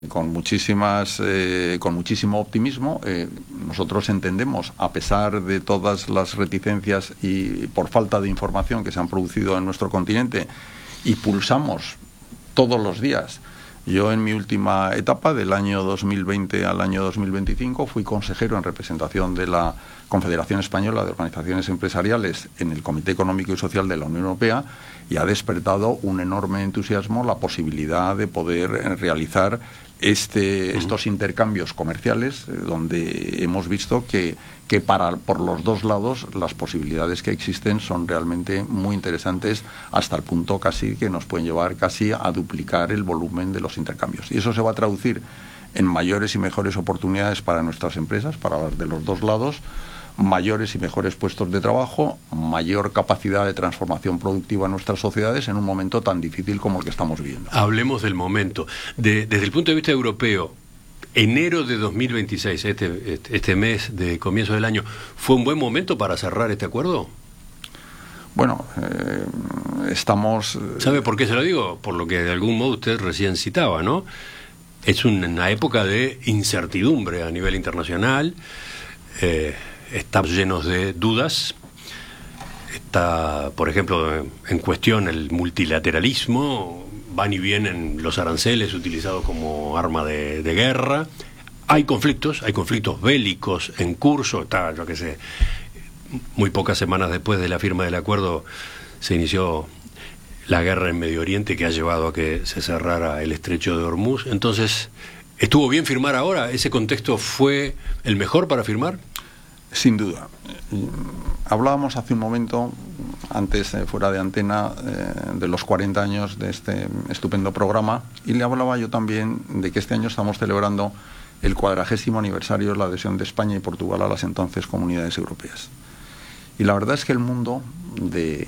con muchísimo optimismo. Nosotros entendemos, a pesar de todas las reticencias y por falta de información que se han producido en nuestro continente, y pulsamos todos los días. Yo en mi última etapa, del año 2020 al año 2025, fui consejero en representación de la Confederación Española de Organizaciones Empresariales en el Comité Económico y Social de la Unión Europea, y ha despertado un enorme entusiasmo la posibilidad de poder realizar estos intercambios comerciales, donde hemos visto que por los dos lados las posibilidades que existen son realmente muy interesantes, hasta el punto casi que nos pueden llevar casi a duplicar el volumen de los intercambios. Y eso se va a traducir en mayores y mejores oportunidades para nuestras empresas, para las de los dos lados, mayores y mejores puestos de trabajo, mayor capacidad de transformación productiva en nuestras sociedades en un momento tan difícil como el que estamos viviendo. Hablemos del momento. Desde el punto de vista europeo, enero de 2026, este mes de comienzo del año, ¿fue un buen momento para cerrar este acuerdo? Bueno, estamos... ¿Sabe por qué se lo digo? Por lo que de algún modo usted recién citaba, ¿no? Es una época de incertidumbre a nivel internacional. Estamos llenos de dudas. Está, por ejemplo, en cuestión el multilateralismo. Van y vienen los aranceles utilizados como arma de guerra. Hay conflictos bélicos en curso. Está, yo qué sé, muy pocas semanas después de la firma del acuerdo se inició la guerra en Medio Oriente, que ha llevado a que se cerrara el estrecho de Hormuz. Entonces, ¿estuvo bien firmar ahora? ¿Ese contexto fue el mejor para firmar? Sin duda. Hablábamos hace un momento, antes fuera de antena, de los 40 años de este estupendo programa, y le hablaba yo también de que este año estamos celebrando el 40º aniversario de la adhesión de España y Portugal a las entonces comunidades europeas. Y la verdad es que el mundo de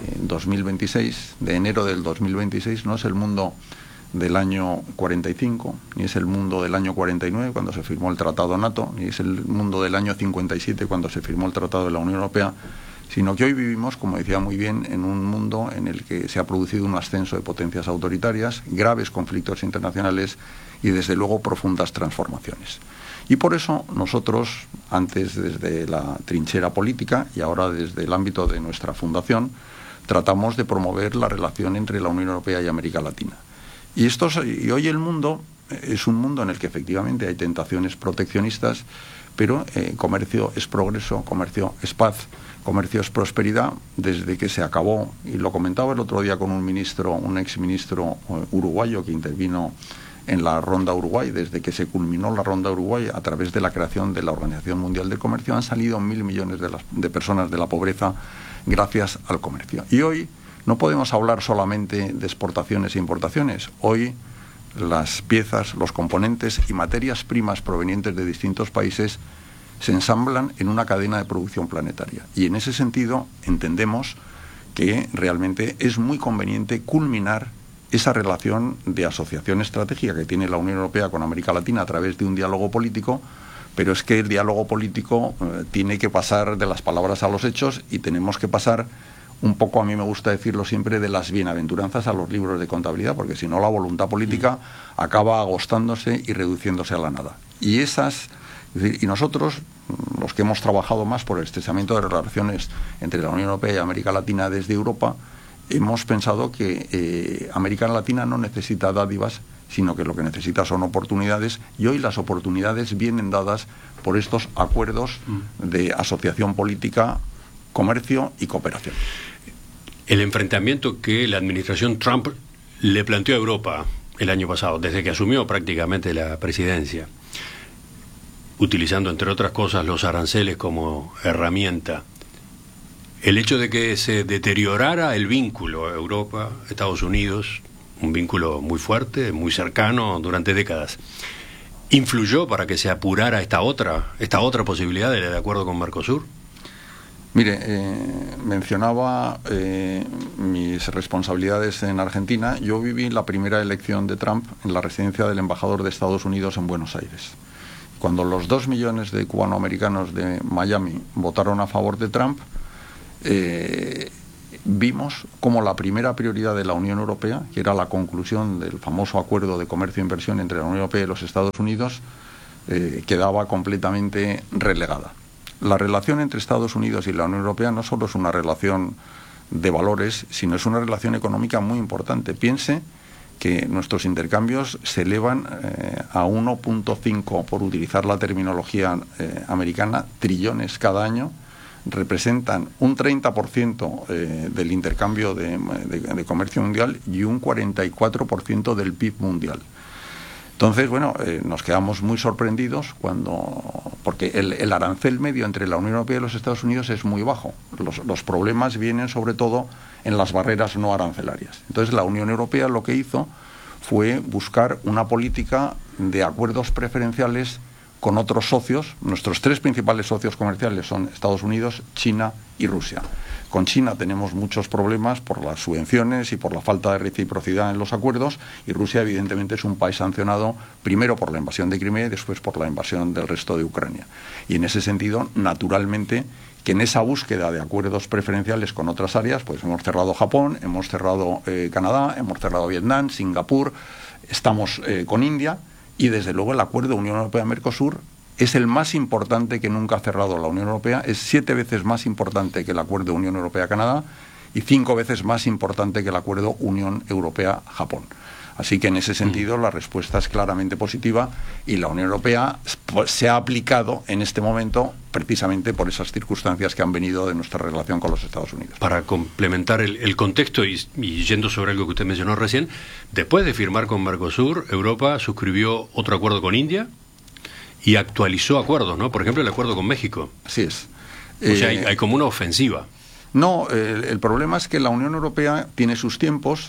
2026, de enero del 2026, no es el mundo del año 45, ni es el mundo del año 49, cuando se firmó el Tratado NATO, ni es el mundo del año 57, cuando se firmó el Tratado de la Unión Europea, sino que hoy vivimos, como decía muy bien, en un mundo en el que se ha producido un ascenso de potencias autoritarias, graves conflictos internacionales y, desde luego, profundas transformaciones. Y por eso nosotros, antes desde la trinchera política y ahora desde el ámbito de nuestra fundación, tratamos de promover la relación entre la Unión Europea y América Latina. Y hoy el mundo es un mundo en el que efectivamente hay tentaciones proteccionistas, pero comercio es progreso, comercio es paz, comercio es prosperidad. Desde que se acabó, y lo comentaba el otro día con un exministro uruguayo que intervino en la Ronda Uruguay, desde que se culminó la Ronda Uruguay a través de la creación de la Organización Mundial del Comercio, han salido 1.000 millones de personas de la pobreza gracias al comercio. Y hoy no podemos hablar solamente de exportaciones e importaciones. Hoy las piezas, los componentes y materias primas provenientes de distintos países se ensamblan en una cadena de producción planetaria. Y en ese sentido entendemos que realmente es muy conveniente culminar esa relación de asociación estratégica que tiene la Unión Europea con América Latina a través de un diálogo político, pero es que el diálogo político tiene que pasar de las palabras a los hechos, y tenemos que pasar un poco, a mí me gusta decirlo siempre, de las bienaventuranzas a los libros de contabilidad, porque si no la voluntad política acaba agostándose y reduciéndose a la nada. Y nosotros, los que hemos trabajado más por el estrechamiento de relaciones entre la Unión Europea y América Latina desde Europa, hemos pensado que América Latina no necesita dádivas, sino que lo que necesita son oportunidades, y hoy las oportunidades vienen dadas por estos acuerdos de asociación política, comercio y cooperación. El enfrentamiento que la administración Trump le planteó a Europa el año pasado, desde que asumió prácticamente la presidencia, utilizando, entre otras cosas, los aranceles como herramienta, el hecho de que se deteriorara el vínculo Europa-Estados Unidos, un vínculo muy fuerte, muy cercano durante décadas, ¿influyó para que se apurara esta otra posibilidad del acuerdo con Mercosur? Mire, mencionaba mis responsabilidades en Argentina. Yo viví la primera elección de Trump en la residencia del embajador de Estados Unidos en Buenos Aires. Cuando los 2 millones de cubanoamericanos de Miami votaron a favor de Trump, vimos como la primera prioridad de la Unión Europea, que era la conclusión del famoso acuerdo de comercio e inversión entre la Unión Europea y los Estados Unidos, quedaba completamente relegada. La relación entre Estados Unidos y la Unión Europea no solo es una relación de valores, sino es una relación económica muy importante. Piense que nuestros intercambios se elevan a 1.5, por utilizar la terminología americana, trillones cada año. Representan un 30% del intercambio de comercio mundial y un 44% del PIB mundial. Entonces, bueno, nos quedamos muy sorprendidos porque el arancel medio entre la Unión Europea y los Estados Unidos es muy bajo. Los problemas vienen sobre todo en las barreras no arancelarias. Entonces, la Unión Europea lo que hizo fue buscar una política de acuerdos preferenciales con otros socios. Nuestros tres principales socios comerciales son Estados Unidos, China y Rusia. Con China tenemos muchos problemas por las subvenciones y por la falta de reciprocidad en los acuerdos, y Rusia evidentemente es un país sancionado primero por la invasión de Crimea y después por la invasión del resto de Ucrania. Y en ese sentido, naturalmente, que en esa búsqueda de acuerdos preferenciales con otras áreas, pues hemos cerrado Japón, hemos cerrado Canadá, hemos cerrado Vietnam, Singapur, estamos con India. Y desde luego el acuerdo Unión Europea-Mercosur es el más importante que nunca ha cerrado la Unión Europea, es 7 veces más importante que el acuerdo Unión Europea-Canadá y 5 veces más importante que el acuerdo Unión Europea-Japón. Así que en ese sentido la respuesta es claramente positiva y la Unión Europea se ha aplicado en este momento precisamente por esas circunstancias que han venido de nuestra relación con los Estados Unidos. Para complementar el contexto y yendo sobre algo que usted mencionó recién, después de firmar con Mercosur, Europa suscribió otro acuerdo con India y actualizó acuerdos, ¿no? Por ejemplo, el acuerdo con México. Así es. O sea, hay como una ofensiva. No, el problema es que la Unión Europea tiene sus tiempos.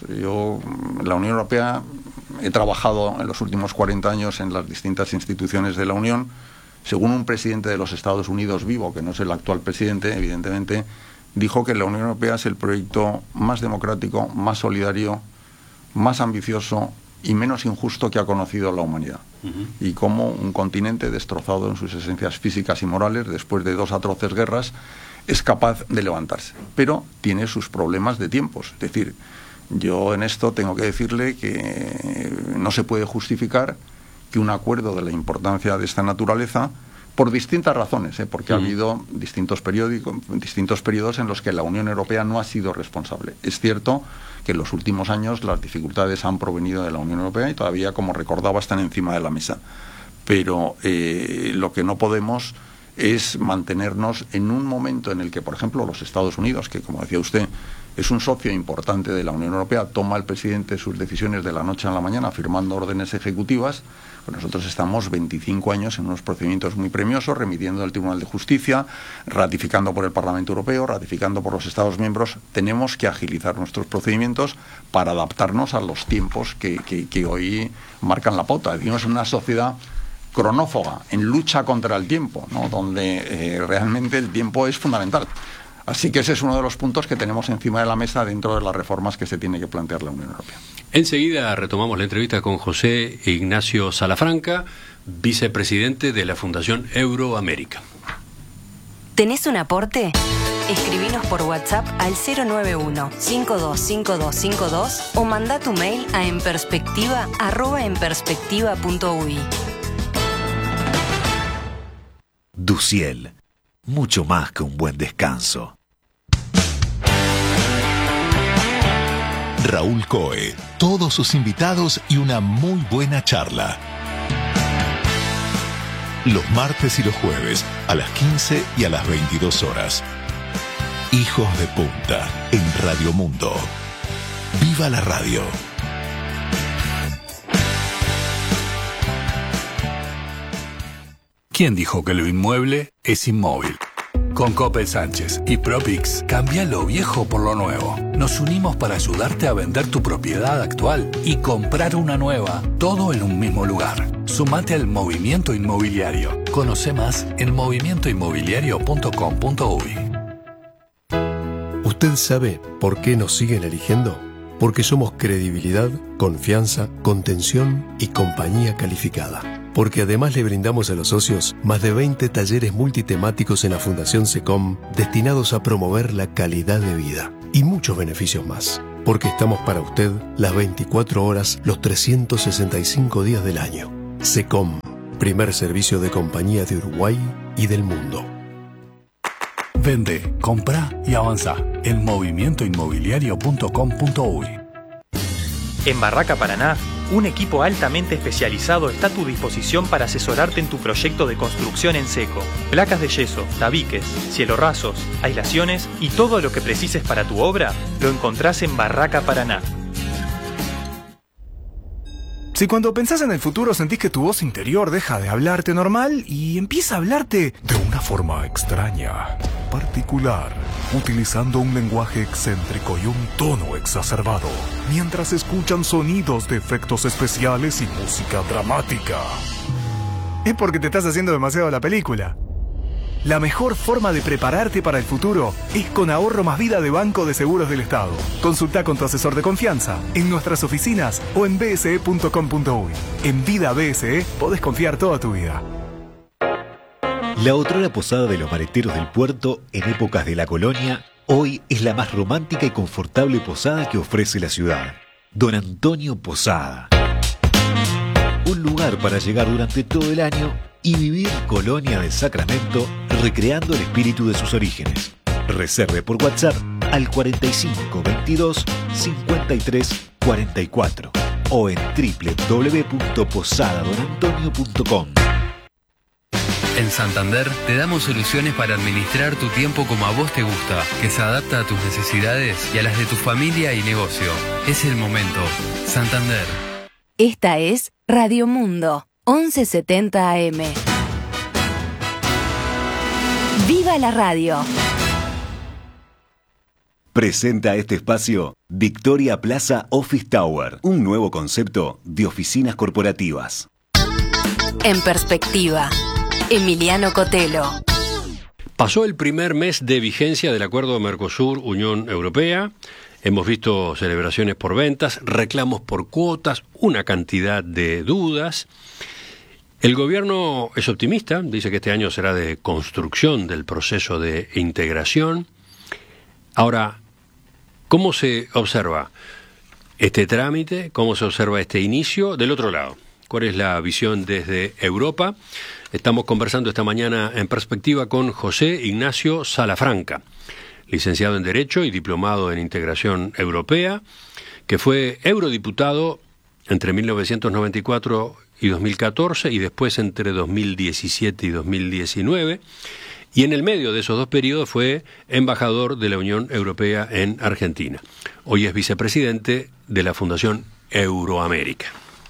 La Unión Europea, he trabajado en los últimos 40 años en las distintas instituciones de la Unión. Según un presidente de los Estados Unidos vivo, que no es el actual presidente, evidentemente, dijo que la Unión Europea es el proyecto más democrático, más solidario, más ambicioso y menos injusto que ha conocido la humanidad. Y como un continente destrozado en sus esencias físicas y morales, después de 2 atroces guerras, es capaz de levantarse, pero tiene sus problemas de tiempos. Es decir, yo en esto tengo que decirle que no se puede justificar que un acuerdo de la importancia de esta naturaleza, por distintas razones, porque ha habido distintos periodos en los que la Unión Europea no ha sido responsable. Es cierto que en los últimos años las dificultades han provenido de la Unión Europea y todavía, como recordaba, están encima de la mesa. Pero lo que no podemos es mantenernos en un momento en el que, por ejemplo, los Estados Unidos, que como decía usted, es un socio importante de la Unión Europea, toma el presidente sus decisiones de la noche a la mañana firmando órdenes ejecutivas, pues nosotros estamos 25 años en unos procedimientos muy premiosos, remitiendo al Tribunal de Justicia, ratificando por el Parlamento Europeo, ratificando por los Estados miembros. Tenemos que agilizar nuestros procedimientos para adaptarnos a los tiempos que hoy marcan la pauta. Vivimos en una sociedad cronófoga, en lucha contra el tiempo, ¿no? Donde realmente el tiempo es fundamental. Así que ese es uno de los puntos que tenemos encima de la mesa dentro de las reformas que se tiene que plantear la Unión Europea. Enseguida retomamos la entrevista con José Ignacio Salafranca, vicepresidente de la Fundación Euroamérica. ¿Tenés un aporte? Escribinos por WhatsApp al 091-525252 o mandá tu mail a enperspectiva@enperspectiva.ui. Duciel, mucho más que un buen descanso. Raúl Coe, todos sus invitados y una muy buena charla. Los martes y los jueves a las 15 y a las 22 horas. Hijos de Punta en Radio Mundo. ¡Viva la radio! ¿Quién dijo que lo inmueble es inmóvil? Con Coppel Sánchez y Propix, cambia lo viejo por lo nuevo. Nos unimos para ayudarte a vender tu propiedad actual y comprar una nueva, todo en un mismo lugar. Sumate al movimiento inmobiliario. Conoce más en movimientoinmobiliario.com.uy. ¿Usted sabe por qué nos siguen eligiendo? Porque somos credibilidad, confianza, contención y compañía calificada. Porque además le brindamos a los socios más de 20 talleres multitemáticos en la Fundación SECOM destinados a promover la calidad de vida. Y mucho muchos beneficios más. Porque estamos para usted las 24 horas, los 365 días del año. SECOM, primer servicio de compañía de Uruguay y del mundo. Vende, compra y avanza en movimientoinmobiliario.com.uy. En Barraca Paraná, un equipo altamente especializado está a tu disposición para asesorarte en tu proyecto de construcción en seco. Placas de yeso, tabiques, cielorrasos, aislaciones y todo lo que precises para tu obra lo encontrás en Barraca Paraná. Si cuando pensás en el futuro sentís que tu voz interior deja de hablarte normal y empieza a hablarte de una forma extraña, particular, utilizando un lenguaje excéntrico y un tono exacerbado, mientras escuchan sonidos de efectos especiales y música dramática, es porque te estás haciendo demasiado la película. La mejor forma de prepararte para el futuro es con Ahorro Más Vida de Banco de Seguros del Estado. Consulta con tu asesor de confianza en nuestras oficinas o en bse.com.uy. En Vida BSE podés confiar toda tu vida. La otrora posada de los maleteros del puerto en épocas de la colonia, hoy es la más romántica y confortable posada que ofrece la ciudad. Don Antonio Posada. Un lugar para llegar durante todo el año y vivir Colonia del Sacramento, recreando el espíritu de sus orígenes. Reserve por WhatsApp al 45 22 53 44 o en www.posadadonantonio.com. En Santander te damos soluciones para administrar tu tiempo como a vos te gusta, que se adapta a tus necesidades y a las de tu familia y negocio. Es el momento. Santander. Esta es Radio Mundo, 1170 AM. ¡Viva la radio! Presenta este espacio Victoria Plaza Office Tower, un nuevo concepto de oficinas corporativas. En perspectiva, Emiliano Cotelo. Pasó el primer mes de vigencia del acuerdo Mercosur-Unión Europea. Hemos visto celebraciones por ventas, reclamos por cuotas, una cantidad de dudas. El gobierno es optimista, dice que este año será de construcción del proceso de integración. Ahora, ¿cómo se observa este trámite? ¿Cómo se observa este inicio? Del otro lado, ¿cuál es la visión desde Europa? Estamos conversando esta mañana en perspectiva con José Ignacio Salafranca, licenciado en Derecho y diplomado en Integración Europea, que fue eurodiputado entre 1994 y 2014 y después entre 2017 y 2019, y en el medio de esos dos periodos fue embajador de la Unión Europea en Argentina. Hoy es vicepresidente de la Fundación Euroamérica.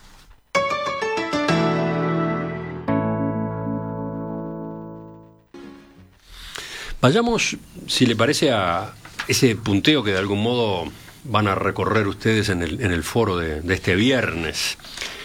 Vayamos, si le parece, a ese punteo que de algún modo van a recorrer ustedes en el foro de este viernes.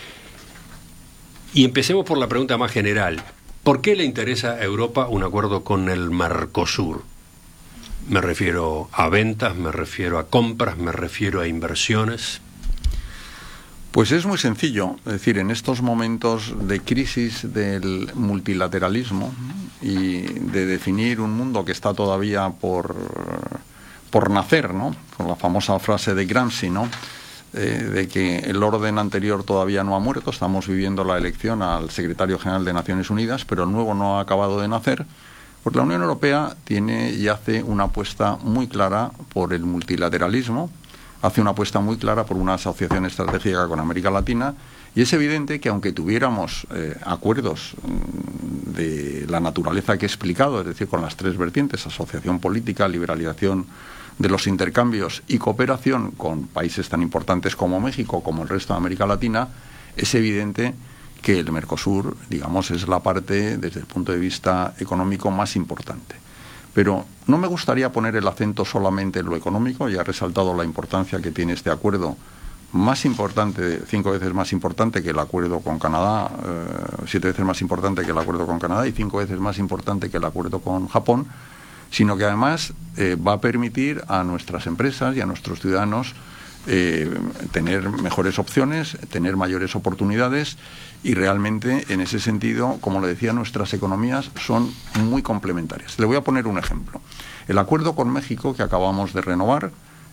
Y empecemos por la pregunta más general. ¿Por qué le interesa a Europa un acuerdo con el Mercosur? Me refiero a ventas, me refiero a compras, me refiero a inversiones. Pues es muy sencillo, es decir, en estos momentos de crisis del multilateralismo y de definir un mundo que está todavía por nacer, ¿no? Con la famosa frase de Gramsci, ¿no? De que el orden anterior todavía no ha muerto, estamos viviendo la elección al secretario general de Naciones Unidas, pero el nuevo no ha acabado de nacer, pues la Unión Europea tiene y hace una apuesta muy clara por el multilateralismo, hace una apuesta muy clara por una asociación estratégica con América Latina, y es evidente que aunque tuviéramos acuerdos de la naturaleza que he explicado, es decir, con las tres vertientes, asociación política, liberalización de los intercambios y cooperación con países tan importantes como México, como el resto de América Latina, es evidente que el Mercosur, digamos, es la parte, desde el punto de vista económico, más importante. Pero no me gustaría poner el acento solamente en lo económico, ya he resaltado la importancia que tiene este acuerdo, más importante, 5 veces más importante que el acuerdo con Canadá, 7 veces más importante que el acuerdo con Canadá y 5 veces más importante que el acuerdo con Japón, sino que además va a permitir a nuestras empresas y a nuestros ciudadanos tener mejores opciones, tener mayores oportunidades, y realmente en ese sentido, como le decía, nuestras economías son muy complementarias. Le voy a poner un ejemplo. El acuerdo con México que acabamos de renovar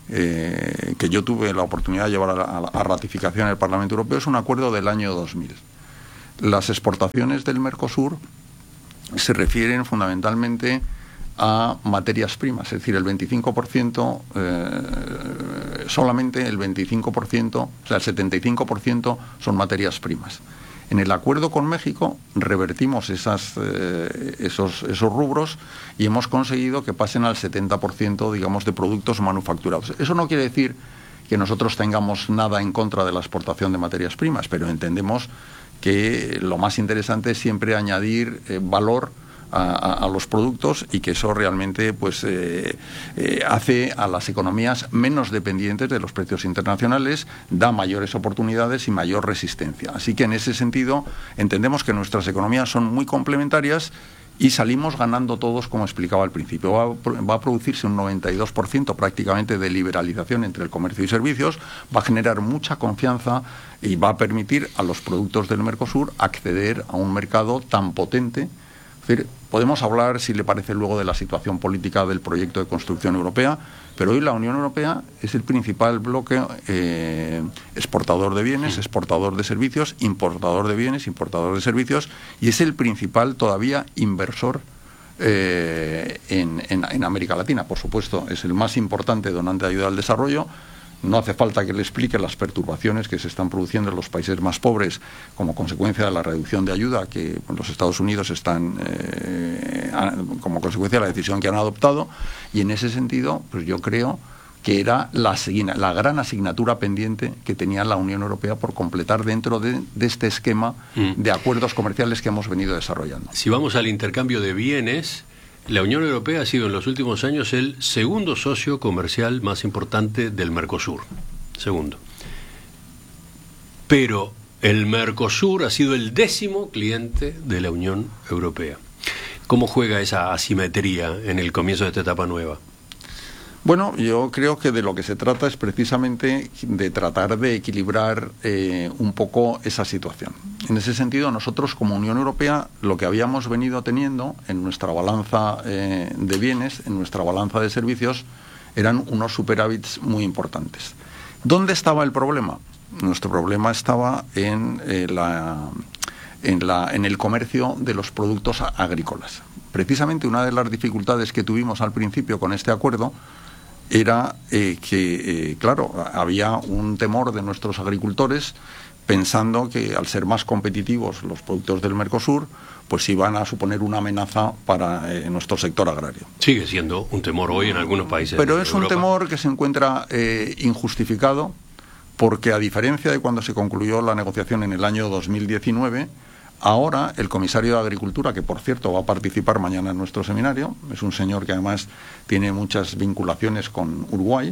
que yo tuve la oportunidad de llevar a ratificación en el Parlamento Europeo, es un acuerdo del año 2000. Las exportaciones del Mercosur se refieren fundamentalmente a materias primas, es decir, el 25%, solamente el 25%, o sea, el 75% son materias primas. En el acuerdo con México revertimos esos rubros y hemos conseguido que pasen al 70%, digamos, de productos manufacturados. Eso no quiere decir que nosotros tengamos nada en contra de la exportación de materias primas, pero entendemos que lo más interesante es siempre añadir valor a los productos y que eso realmente pues hace a las economías menos dependientes de los precios internacionales, da mayores oportunidades y mayor resistencia. Así que en ese sentido entendemos que nuestras economías son muy complementarias y salimos ganando todos, como explicaba al principio. Va a producirse un 92% prácticamente de liberalización entre el comercio y servicios, va a generar mucha confianza y va a permitir a los productos del Mercosur acceder a un mercado tan potente. Es decir, podemos hablar, si le parece, luego de la situación política del proyecto de construcción europea, pero hoy la Unión Europea es el principal bloque exportador de bienes, exportador de servicios, importador de bienes, importador de servicios, y es el principal todavía inversor en América Latina. Por supuesto, es el más importante donante de ayuda al desarrollo. No hace falta que le explique las perturbaciones que se están produciendo en los países más pobres como consecuencia de la reducción de ayuda que los Estados Unidos están como consecuencia de la decisión que han adoptado, y en ese sentido pues yo creo que era la gran asignatura pendiente que tenía la Unión Europea por completar dentro de este esquema de acuerdos comerciales que hemos venido desarrollando. Si vamos al intercambio de bienes, la Unión Europea ha sido en los últimos años el segundo socio comercial más importante del Mercosur. Segundo. Pero el Mercosur ha sido el 10º cliente de la Unión Europea. ¿Cómo juega esa asimetría en el comienzo de esta etapa nueva? Bueno, yo creo que de lo que se trata es precisamente de tratar de equilibrar un poco esa situación. En ese sentido, nosotros como Unión Europea lo que habíamos venido teniendo en nuestra balanza de bienes, en nuestra balanza de servicios, eran unos superávits muy importantes. ¿Dónde estaba el problema? Nuestro problema estaba en el comercio de los productos agrícolas. Precisamente una de las dificultades que tuvimos al principio con este acuerdo era claro, había un temor de nuestros agricultores pensando que al ser más competitivos los productos del Mercosur, pues iban a suponer una amenaza para nuestro sector agrario. Sigue siendo un temor hoy en algunos países. Pero es un temor que se encuentra injustificado, porque a diferencia de cuando se concluyó la negociación en el año 2019, ahora el comisario de Agricultura, que por cierto va a participar mañana en nuestro seminario, es un señor que además tiene muchas vinculaciones con Uruguay,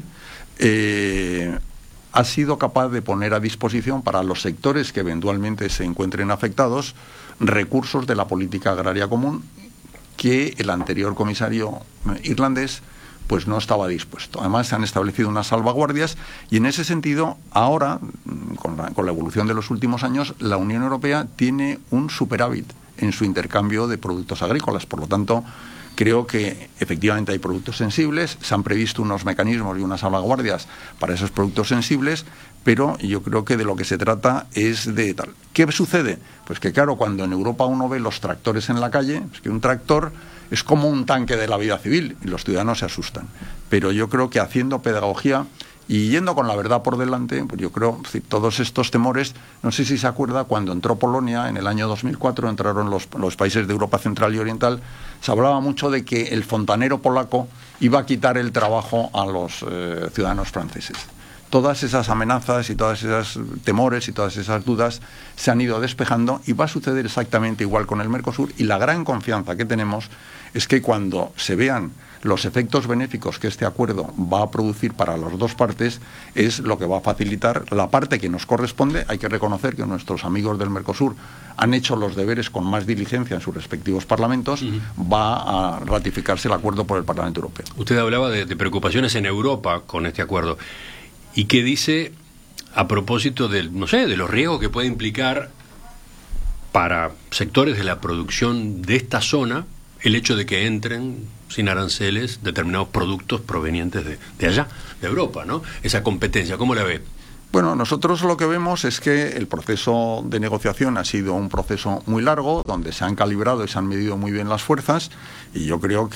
ha sido capaz de poner a disposición para los sectores que eventualmente se encuentren afectados recursos de la política agraria común que el anterior comisario irlandés pues no estaba dispuesto. Además se han establecido unas salvaguardias y en ese sentido ahora, con la evolución de los últimos años, la Unión Europea tiene un superávit en su intercambio de productos agrícolas. Por lo tanto, creo que efectivamente hay productos sensibles, se han previsto unos mecanismos y unas salvaguardias para esos productos sensibles, pero yo creo que de lo que se trata es de tal. ¿Qué sucede? Pues que claro, cuando en Europa uno ve los tractores en la calle, es que un tractor es como un tanque de la vida civil y los ciudadanos se asustan. Pero yo creo que haciendo pedagogía y yendo con la verdad por delante, pues yo creo que todos estos temores, no sé si se acuerda, cuando entró Polonia en el año 2004, entraron los países de Europa Central y Oriental, se hablaba mucho de que el fontanero polaco iba a quitar el trabajo a los ciudadanos franceses. Todas esas amenazas y todos esos temores y todas esas dudas se han ido despejando y va a suceder exactamente igual con el Mercosur, y la gran confianza que tenemos es que cuando se vean los efectos benéficos que este acuerdo va a producir para las dos partes, es lo que va a facilitar la parte que nos corresponde. Hay que reconocer que nuestros amigos del Mercosur han hecho los deberes con más diligencia en sus respectivos parlamentos. Va a ratificarse el acuerdo por el Parlamento Europeo. Usted hablaba de preocupaciones en Europa con este acuerdo. ¿Y qué dice a propósito de los riesgos que puede implicar para sectores de la producción de esta zona el hecho de que entren sin aranceles determinados productos provenientes de allá, de Europa, ¿no? Esa competencia, ¿cómo la ve? Bueno, nosotros lo que vemos es que el proceso de negociación ha sido un proceso muy largo, donde se han calibrado y se han medido muy bien las fuerzas, y yo creo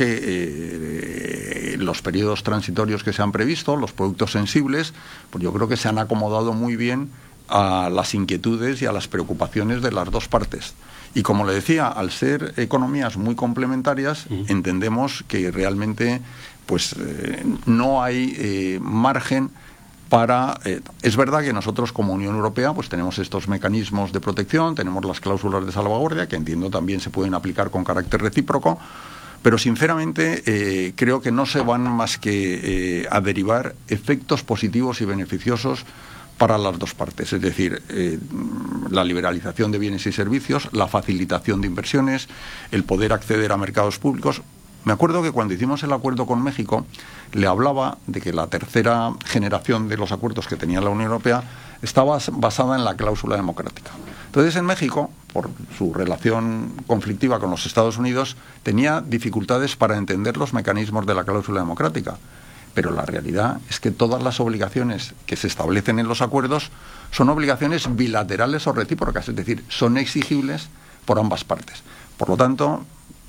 que los periodos transitorios que se han previsto, los productos sensibles, pues yo creo que se han acomodado muy bien a las inquietudes y a las preocupaciones de las dos partes. Y como le decía, al ser economías muy complementarias, entendemos que realmente pues no hay margen para... es verdad que nosotros como Unión Europea pues tenemos estos mecanismos de protección, tenemos las cláusulas de salvaguardia, que entiendo también se pueden aplicar con carácter recíproco, pero sinceramente creo que no se van más que a derivar efectos positivos y beneficiosos para las dos partes, es decir, la liberalización de bienes y servicios, la facilitación de inversiones, el poder acceder a mercados públicos. Me acuerdo que cuando hicimos el acuerdo con México, le hablaba de que la tercera generación de los acuerdos que tenía la Unión Europea estaba basada en la cláusula democrática. Entonces, en México, por su relación conflictiva con los Estados Unidos, tenía dificultades para entender los mecanismos de la cláusula democrática. Pero la realidad es que todas las obligaciones que se establecen en los acuerdos son obligaciones bilaterales o recíprocas, es decir, son exigibles por ambas partes. Por lo tanto,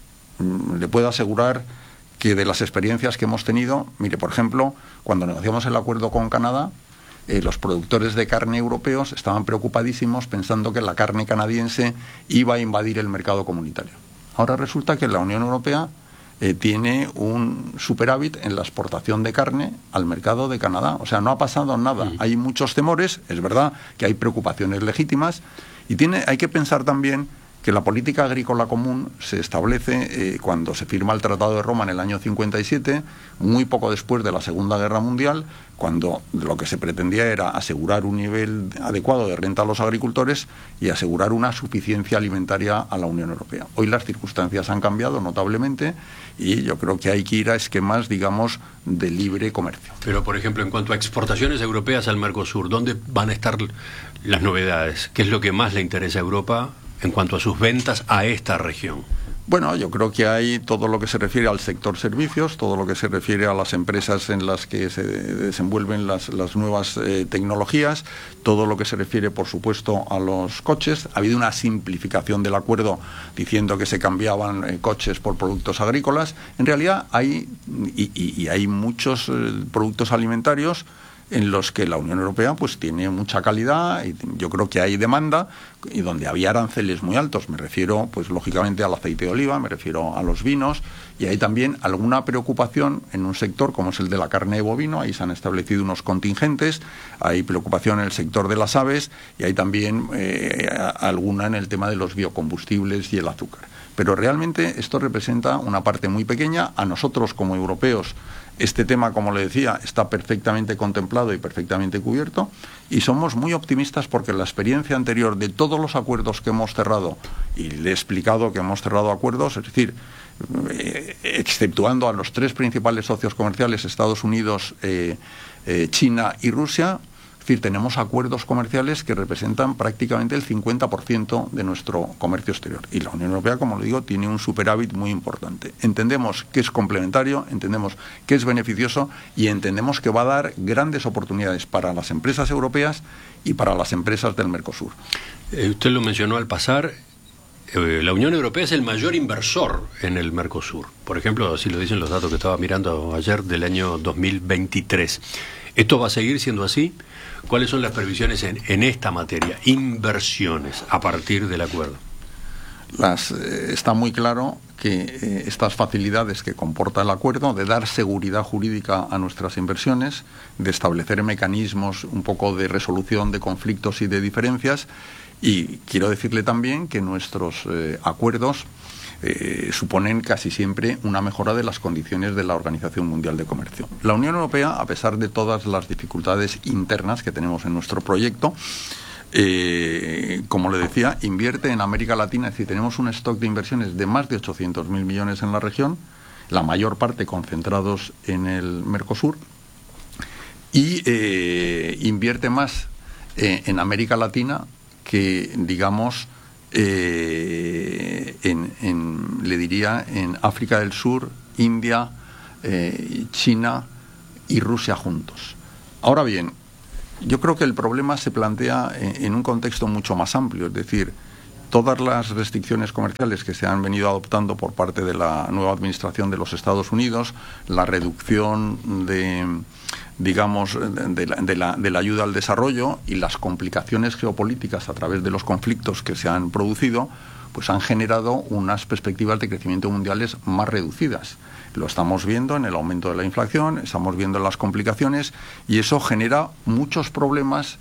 le puedo asegurar que de las experiencias que hemos tenido, mire, por ejemplo, cuando negociamos el acuerdo con Canadá, los productores de carne europeos estaban preocupadísimos pensando que la carne canadiense iba a invadir el mercado comunitario. Ahora resulta que la Unión Europea tiene un superávit en la exportación de carne al mercado de Canadá. O sea, no ha pasado nada. Hay muchos temores, es verdad que hay preocupaciones legítimas, y hay que pensar también que la política agrícola común se establece cuando se firma el Tratado de Roma en el año 57, muy poco después de la Segunda Guerra Mundial, cuando lo que se pretendía era asegurar un nivel adecuado de renta a los agricultores y asegurar una suficiencia alimentaria a la Unión Europea. Hoy las circunstancias han cambiado notablemente y yo creo que hay que ir a esquemas, digamos, de libre comercio. Pero, por ejemplo, en cuanto a exportaciones europeas al Mercosur, ¿dónde van a estar las novedades? ¿Qué es lo que más le interesa a Europa en cuanto a sus ventas a esta región? Bueno, yo creo que hay todo lo que se refiere al sector servicios, todo lo que se refiere a las empresas en las que se desenvuelven las nuevas tecnologías, todo lo que se refiere, por supuesto, a los coches. Ha habido una simplificación del acuerdo diciendo que se cambiaban coches por productos agrícolas. En realidad hay muchos productos alimentarios en los que la Unión Europea pues tiene mucha calidad, y yo creo que hay demanda, y donde había aranceles muy altos. Me refiero pues lógicamente al aceite de oliva, me refiero a los vinos, y hay también alguna preocupación en un sector como es el de la carne de bovino. Ahí se han establecido unos contingentes, hay preocupación en el sector de las aves, y hay también alguna en el tema de los biocombustibles y el azúcar. Pero realmente esto representa una parte muy pequeña. A nosotros como europeos este tema, como le decía, está perfectamente contemplado y perfectamente cubierto, y somos muy optimistas porque la experiencia anterior de todos los acuerdos que hemos cerrado, y le he explicado que hemos cerrado acuerdos, es decir, exceptuando a los tres principales socios comerciales, Estados Unidos, China y Rusia, es decir, tenemos acuerdos comerciales que representan prácticamente el 50% de nuestro comercio exterior. Y la Unión Europea, como le digo, tiene un superávit muy importante. Entendemos que es complementario, entendemos que es beneficioso y entendemos que va a dar grandes oportunidades para las empresas europeas y para las empresas del Mercosur. Usted lo mencionó al pasar. La Unión Europea es el mayor inversor en el Mercosur. Por ejemplo, así lo dicen los datos que estaba mirando ayer del año 2023. ¿Esto va a seguir siendo así? ¿Cuáles son las previsiones en esta materia? Inversiones a partir del acuerdo. Está muy claro que estas facilidades que comporta el acuerdo de dar seguridad jurídica a nuestras inversiones, de establecer mecanismos un poco de resolución de conflictos y de diferencias, y quiero decirle también que nuestros acuerdos suponen casi siempre una mejora de las condiciones de la Organización Mundial de Comercio. La Unión Europea, a pesar de todas las dificultades internas que tenemos en nuestro proyecto, como le decía, invierte en América Latina. Es decir, tenemos un stock de inversiones de más de 800.000 millones en la región, la mayor parte concentrados en el Mercosur, y invierte más en América Latina que, digamos, le dividiría en África del Sur, India, China y Rusia juntos. Ahora bien, yo creo que el problema se plantea en un contexto mucho más amplio, es decir, todas las restricciones comerciales que se han venido adoptando por parte de la nueva administración de los Estados Unidos, la reducción de la ayuda al desarrollo y las complicaciones geopolíticas a través de los conflictos que se han producido, pues han generado unas perspectivas de crecimiento mundiales más reducidas. Lo estamos viendo en el aumento de la inflación, estamos viendo las complicaciones, y eso genera muchos problemas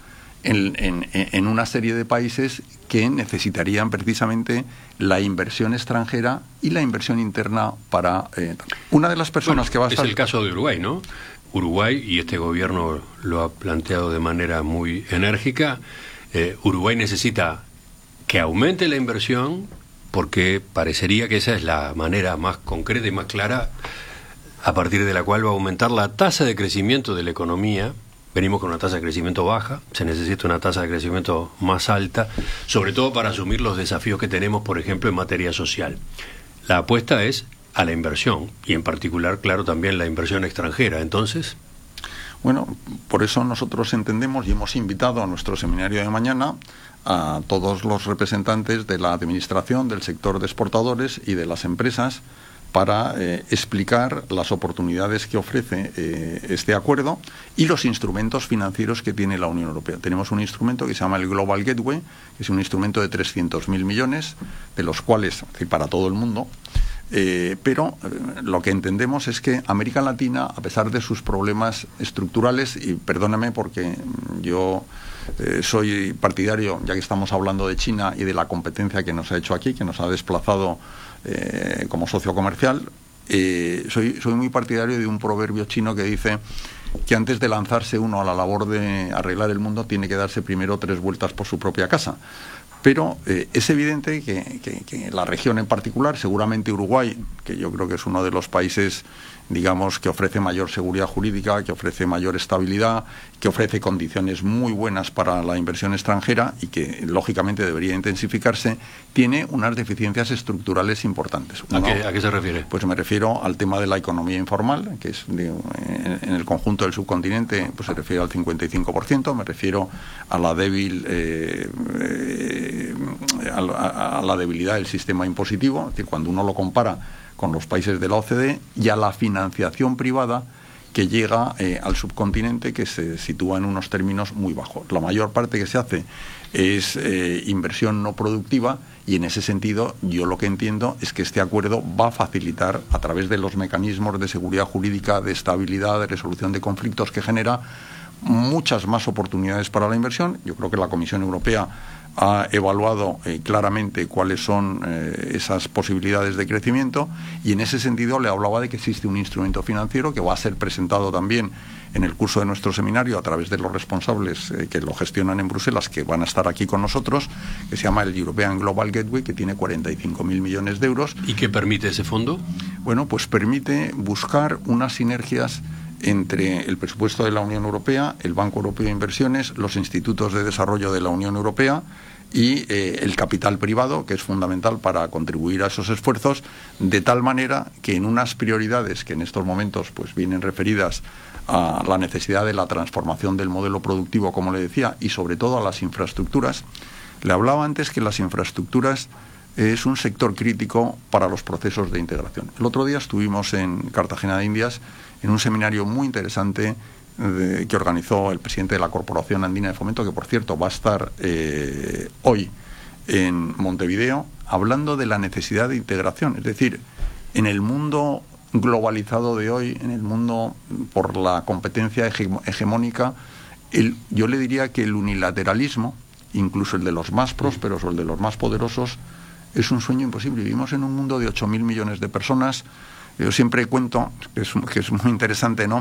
en una serie de países que necesitarían precisamente la inversión extranjera y la inversión interna para... una de las personas que va a estar... Es el caso de Uruguay, ¿no? Uruguay, y este gobierno lo ha planteado de manera muy enérgica, Uruguay necesita que aumente la inversión, porque parecería que esa es la manera más concreta y más clara a partir de la cual va a aumentar la tasa de crecimiento de la economía. Venimos con una tasa de crecimiento baja, se necesita una tasa de crecimiento más alta, sobre todo para asumir los desafíos que tenemos, por ejemplo, en materia social. La apuesta es a la inversión, y en particular, claro, también la inversión extranjera. Entonces... Bueno, por eso nosotros entendemos y hemos invitado a nuestro seminario de mañana a todos los representantes de la administración, del sector de exportadores y de las empresas para explicar las oportunidades que ofrece este acuerdo y los instrumentos financieros que tiene la Unión Europea. Tenemos un instrumento que se llama el Global Gateway, que es un instrumento de 300.000 millones, de los cuales, para todo el mundo, pero lo que entendemos es que América Latina, a pesar de sus problemas estructurales, y perdóname porque yo soy partidario, ya que estamos hablando de China y de la competencia que nos ha hecho aquí, que nos ha desplazado como socio comercial, soy muy partidario de un proverbio chino que dice que antes de lanzarse uno a la labor de arreglar el mundo tiene que darse primero 3 vueltas por su propia casa. Pero es evidente que la región en particular, seguramente Uruguay, que yo creo que es uno de los países, digamos, que ofrece mayor seguridad jurídica, que ofrece mayor estabilidad, que ofrece condiciones muy buenas para la inversión extranjera y que lógicamente debería intensificarse, tiene unas deficiencias estructurales importantes. ¿A qué se refiere? Pues me refiero al tema de la economía informal, que es en el conjunto del subcontinente, pues se refiere al 55%, me refiero a la débil a la debilidad del sistema impositivo, es decir, cuando uno lo compara con los países de la OCDE, y a la financiación privada que llega al subcontinente, que se sitúa en unos términos muy bajos. La mayor parte que se hace es inversión no productiva, y en ese sentido yo lo que entiendo es que este acuerdo va a facilitar, a través de los mecanismos de seguridad jurídica, de estabilidad, de resolución de conflictos que genera, muchas más oportunidades para la inversión. Yo creo que la Comisión Europea ha evaluado claramente cuáles son esas posibilidades de crecimiento, y en ese sentido le hablaba de que existe un instrumento financiero que va a ser presentado también en el curso de nuestro seminario a través de los responsables que lo gestionan en Bruselas, que van a estar aquí con nosotros, que se llama el European Global Gateway, que tiene 45.000 millones de euros. ¿Y qué permite ese fondo? Bueno, pues permite buscar unas sinergias entre el presupuesto de la Unión Europea, el Banco Europeo de Inversiones, los institutos de desarrollo de la Unión Europea y el capital privado, que es fundamental para contribuir a esos esfuerzos, de tal manera que en unas prioridades que en estos momentos pues vienen referidas a la necesidad de la transformación del modelo productivo, como le decía, y sobre todo a las infraestructuras. Le hablaba antes que las infraestructuras es un sector crítico para los procesos de integración. El otro día estuvimos en Cartagena de Indias en un seminario muy interesante que organizó el presidente de la Corporación Andina de Fomento, que por cierto va a estar hoy en Montevideo, hablando de la necesidad de integración. Es decir, en el mundo globalizado de hoy, en el mundo por la competencia hegemónica, yo le diría que el unilateralismo, incluso el de los más prósperos o el de los más poderosos, es un sueño imposible. Vivimos en un mundo de 8.000 millones de personas. Yo siempre cuento, que es muy interesante, ¿no?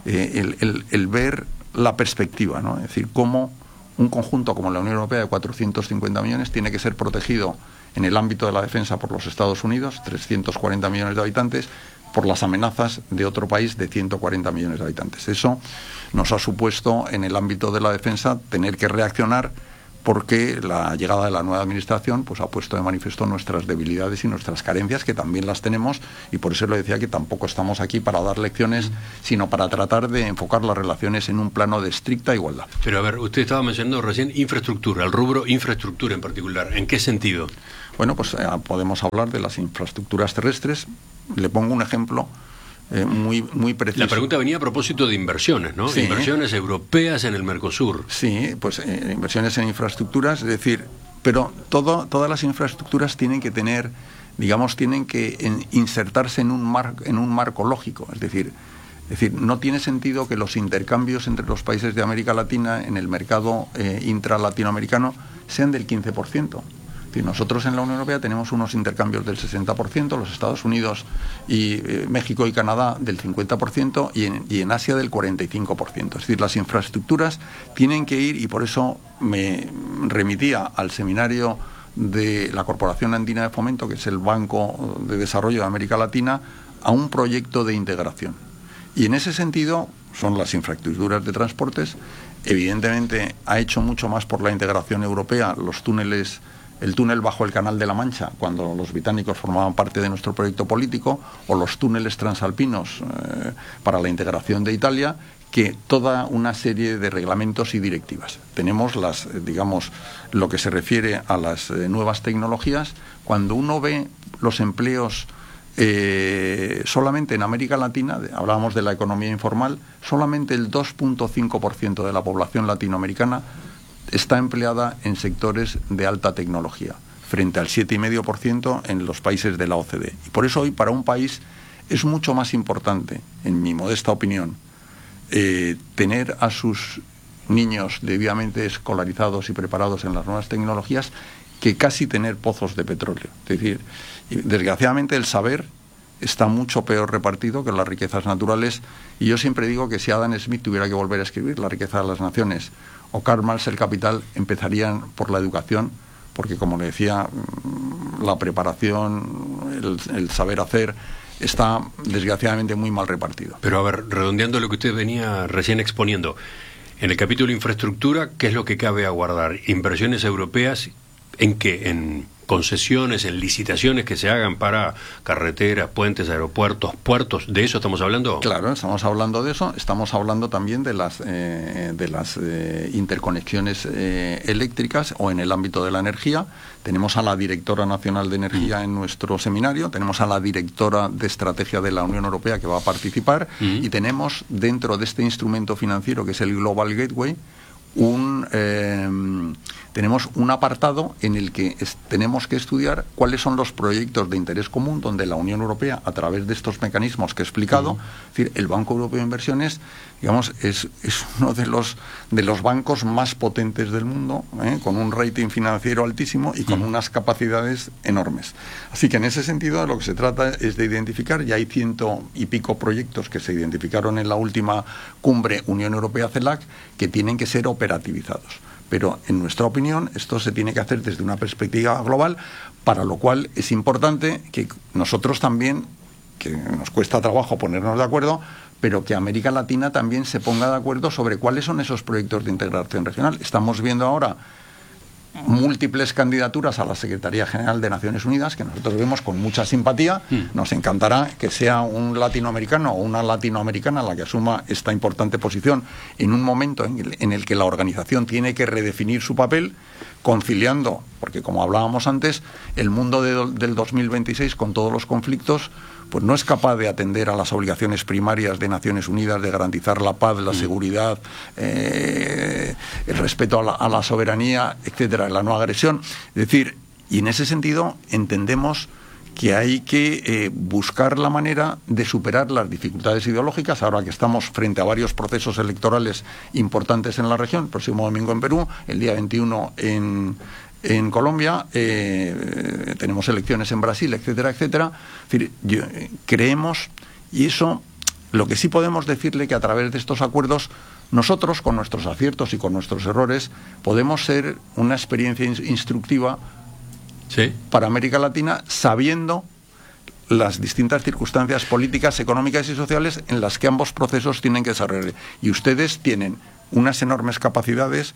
El ver la perspectiva, ¿no? Es decir, cómo un conjunto como la Unión Europea de 450 millones tiene que ser protegido en el ámbito de la defensa por los Estados Unidos, 340 millones de habitantes, por las amenazas de otro país de 140 millones de habitantes. Eso nos ha supuesto, en el ámbito de la defensa, tener que reaccionar porque la llegada de la nueva administración pues ha puesto de manifiesto nuestras debilidades y nuestras carencias, que también las tenemos, y por eso le decía que tampoco estamos aquí para dar lecciones, sino para tratar de enfocar las relaciones en un plano de estricta igualdad. Pero a ver, usted estaba mencionando recién infraestructura, el rubro infraestructura en particular. ¿En qué sentido? Bueno, pues podemos hablar de las infraestructuras terrestres. Le pongo un ejemplo muy preciso. La pregunta venía a propósito de inversiones, ¿no? Sí. Inversiones europeas en el Mercosur. Sí, pues inversiones en infraestructuras, es decir, pero todas las infraestructuras tienen que tener, digamos, tienen que insertarse en un marco lógico, es decir, no tiene sentido que los intercambios entre los países de América Latina en el mercado intralatinoamericano sean del 15%. Nosotros en la Unión Europea tenemos unos intercambios del 60%, los Estados Unidos y México y Canadá del 50% y en Asia del 45%. Es decir, las infraestructuras tienen que ir, y por eso me remitía al seminario de la Corporación Andina de Fomento, que es el Banco de Desarrollo de América Latina, a un proyecto de integración. Y en ese sentido son las infraestructuras de transportes. Evidentemente ha hecho mucho más por la integración europea los túneles. El túnel bajo el Canal de la Mancha, cuando los británicos formaban parte de nuestro proyecto político, o los túneles transalpinos para la integración de Italia, que toda una serie de reglamentos y directivas. Tenemos lo que se refiere a las nuevas tecnologías. Cuando uno ve los empleos solamente en América Latina, hablábamos de la economía informal, solamente el 2.5% de la población latinoamericana está empleada en sectores de alta tecnología, frente al 7,5% en los países de la OCDE. Y por eso hoy para un país es mucho más importante, en mi modesta opinión, tener a sus niños debidamente escolarizados y preparados en las nuevas tecnologías que casi tener pozos de petróleo. Es decir, desgraciadamente el saber está mucho peor repartido que las riquezas naturales, y yo siempre digo que si Adam Smith tuviera que volver a escribir La riqueza de las naciones o Karl Marx El capital, empezarían por la educación, porque como le decía, la preparación, el saber hacer está desgraciadamente muy mal repartido. Pero a ver, redondeando lo que usted venía recién exponiendo, en el capítulo infraestructura, ¿qué es lo que cabe aguardar? ¿Inversiones europeas en qué? ¿En concesiones, en licitaciones que se hagan para carreteras, puentes, aeropuertos, puertos? ¿De eso estamos hablando? Claro, estamos hablando de eso. Estamos hablando también de las interconexiones eléctricas, o en el ámbito de la energía. Tenemos a la directora nacional de energía en nuestro seminario, tenemos a la directora de estrategia de la Unión Europea que va a participar, y tenemos dentro de este instrumento financiero que es el Global Gateway tenemos un apartado en el que tenemos que estudiar cuáles son los proyectos de interés común donde la Unión Europea, a través de estos mecanismos que he explicado, es decir, el Banco Europeo de Inversiones, digamos, es uno de los bancos más potentes del mundo, con un rating financiero altísimo y con unas capacidades enormes. Así que en ese sentido de lo que se trata es de identificar, ya hay 100 y pico proyectos que se identificaron en la última cumbre Unión Europea-CELAC, que tienen que ser operativizados. Pero, en nuestra opinión, esto se tiene que hacer desde una perspectiva global, para lo cual es importante que nosotros también, que nos cuesta trabajo ponernos de acuerdo, pero que América Latina también se ponga de acuerdo sobre cuáles son esos proyectos de integración regional. Estamos viendo ahora múltiples candidaturas a la Secretaría General de Naciones Unidas, que nosotros vemos con mucha simpatía. Nos encantará que sea un latinoamericano o una latinoamericana la que asuma esta importante posición en un momento en el que la organización tiene que redefinir su papel, conciliando, porque como hablábamos antes, el mundo del 2026 con todos los conflictos pues no es capaz de atender a las obligaciones primarias de Naciones Unidas de garantizar la paz, la seguridad, el respeto a la soberanía, etcétera, la no agresión. Es decir, y en ese sentido entendemos que hay que buscar la manera de superar las dificultades ideológicas, ahora que estamos frente a varios procesos electorales importantes en la región, el próximo domingo en Perú, el día 21 en Colombia, tenemos elecciones en Brasil, etcétera, etcétera. Es decir, creemos, y eso, lo que sí podemos decirle, que a través de estos acuerdos, nosotros, con nuestros aciertos y con nuestros errores, podemos ser una experiencia instructiva para América Latina, sabiendo las distintas circunstancias políticas, económicas y sociales en las que ambos procesos tienen que desarrollar. Y ustedes tienen unas enormes capacidades,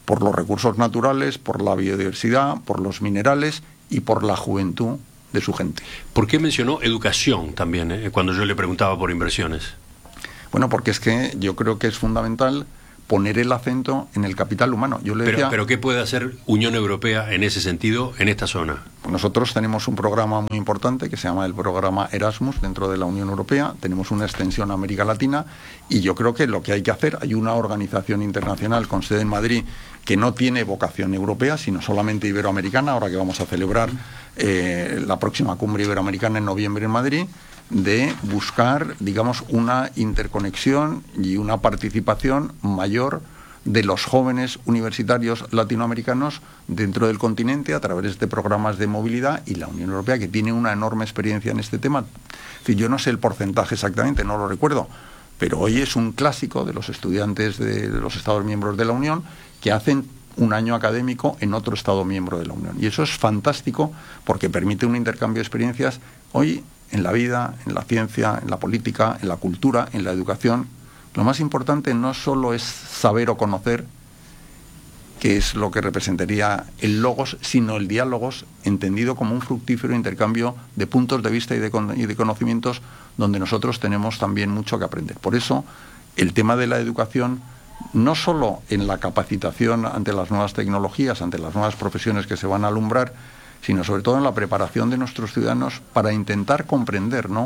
por los recursos naturales, por la biodiversidad, por los minerales y por la juventud de su gente. ¿Por qué mencionó educación también, cuando yo le preguntaba por inversiones? Bueno, porque es que yo creo que es fundamental poner el acento en el capital humano. Yo le decía, pero ¿qué puede hacer Unión Europea en ese sentido, en esta zona? Nosotros tenemos un programa muy importante que se llama el programa Erasmus dentro de la Unión Europea. Tenemos una extensión a América Latina y yo creo que lo que hay que hacer, hay una organización internacional con sede en Madrid que no tiene vocación europea, sino solamente iberoamericana, ahora que vamos a celebrar la próxima cumbre iberoamericana en noviembre en Madrid, de buscar, digamos, una interconexión y una participación mayor de los jóvenes universitarios latinoamericanos dentro del continente a través de programas de movilidad, y la Unión Europea, que tiene una enorme experiencia en este tema. Es decir, yo no sé el porcentaje exactamente, no lo recuerdo, pero hoy es un clásico de los estudiantes de los Estados miembros de la Unión que hacen un año académico en otro Estado miembro de la Unión. Y eso es fantástico porque permite un intercambio de experiencias hoy en la vida, en la ciencia, en la política, en la cultura, en la educación. Lo más importante no solo es saber o conocer, que es lo que representaría el logos, sino el diálogos, entendido como un fructífero intercambio de puntos de vista y de conocimientos, donde nosotros tenemos también mucho que aprender. Por eso, el tema de la educación, no solo en la capacitación ante las nuevas tecnologías, ante las nuevas profesiones que se van a alumbrar, sino sobre todo en la preparación de nuestros ciudadanos para intentar comprender, ¿no?